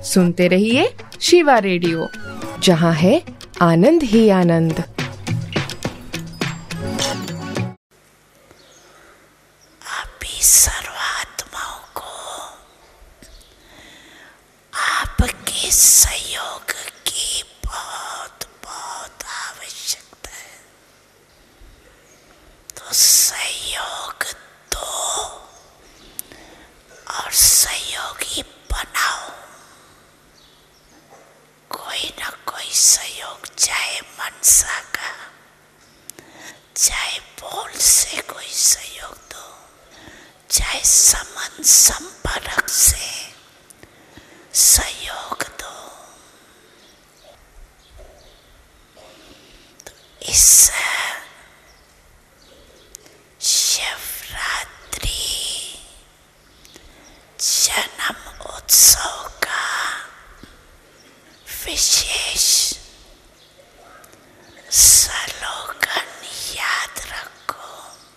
सुनते रहिए शिवा रेडियो, जहाँ है आनंद ही आनंद। सर्वात्माओं को आपके सहयोग की बहुत बहुत आवश्यकता है। तो सहयोग दो और सहयोगी बनाओ। कोई ना कोई सहयोग, चाहे मनसा का, चाहे बोल से कोई सहयोग दो, चाहे संबंध संपर्क से सहयोग दो। तो इस शिवरात्रि जन्म उत्सव का विशेष स्लोगन याद रखो,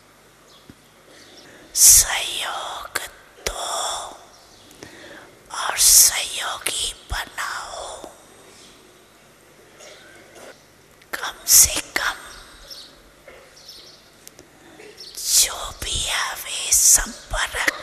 सहयोग दो और सहयोगी बनाओ। कम से कम जो भी आवे संपर्क